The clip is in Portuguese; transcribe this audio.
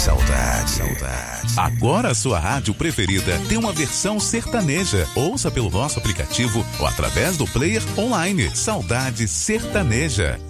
Saudade. Agora a sua rádio preferida tem uma versão sertaneja. Ouça pelo nosso aplicativo ou através do player online. Saudade Sertaneja.